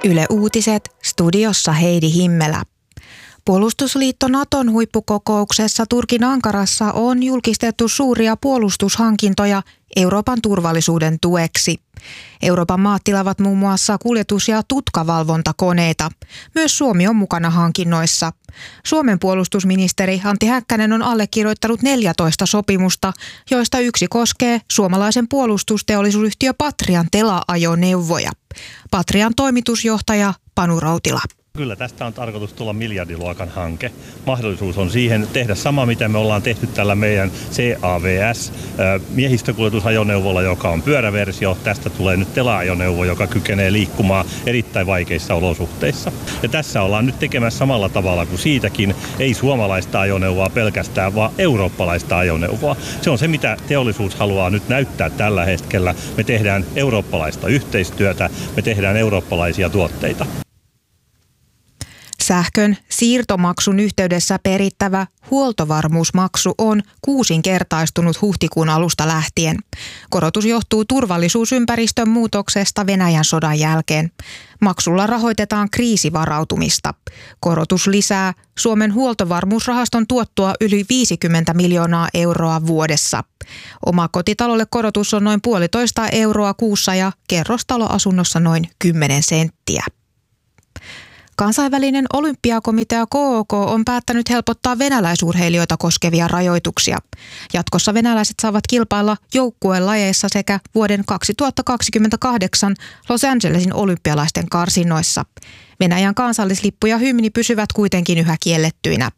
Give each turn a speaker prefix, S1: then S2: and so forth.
S1: Yle Uutiset, studiossa Heidi Himmelä. Puolustusliitto Naton huippukokouksessa Turkin Ankarassa on julkistettu suuria puolustushankintoja Euroopan turvallisuuden tueksi. Euroopan maat tilaavat muun muassa kuljetus- ja tutkavalvontakoneita. Myös Suomi on mukana hankinnoissa. Suomen puolustusministeri Antti Häkkänen on allekirjoittanut 14 sopimusta, joista yksi koskee suomalaisen puolustusteollisuusyhtiö Patrian tela-ajoneuvoja. Patrian toimitusjohtaja Panu Rautila.
S2: Kyllä tästä on tarkoitus tulla miljardiluokan hanke. Mahdollisuus on siihen tehdä sama, mitä me ollaan tehty tällä meidän CAVS miehistökuljetusajoneuvolla, joka on pyöräversio. Tästä tulee nyt tela-ajoneuvo, joka kykenee liikkumaan erittäin vaikeissa olosuhteissa. Ja tässä ollaan nyt tekemässä samalla tavalla kuin siitäkin, ei suomalaista ajoneuvoa pelkästään, vaan eurooppalaista ajoneuvoa. Se on se, mitä teollisuus haluaa nyt näyttää tällä hetkellä. Me tehdään eurooppalaista yhteistyötä, me tehdään eurooppalaisia tuotteita.
S1: Sähkön siirtomaksun yhteydessä perittävä huoltovarmuusmaksu on kuusinkertaistunut huhtikuun alusta lähtien. Korotus johtuu turvallisuusympäristön muutoksesta Venäjän sodan jälkeen. Maksulla rahoitetaan kriisivarautumista. Korotus lisää Suomen huoltovarmuusrahaston tuottoa yli 50 miljoonaa euroa vuodessa. Omakotitalolle korotus on noin 1,5 euroa kuussa ja kerrostaloasunnossa noin 10 senttiä. Kansainvälinen olympiakomitea KOK on päättänyt helpottaa venäläisurheilijoita koskevia rajoituksia. Jatkossa venäläiset saavat kilpailla joukkuelajeissa sekä vuoden 2028 Los Angelesin olympialaisten karsinnoissa. Venäjän kansallislippu ja hymni pysyvät kuitenkin yhä kiellettyinä.